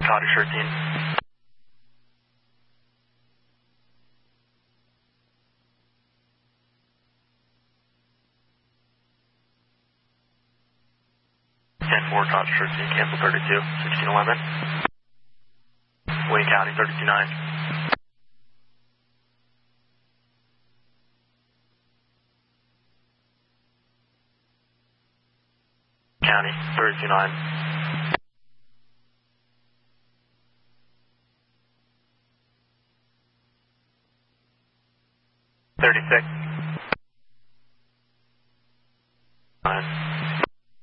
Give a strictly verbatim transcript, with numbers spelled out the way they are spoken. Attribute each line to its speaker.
Speaker 1: Cottage thirteen. ten four, Cottage thirteen, cancel thirty-two, sixteen eleven. Wayne County, thirty-two nine. County, thirty-two nine. thirty-six.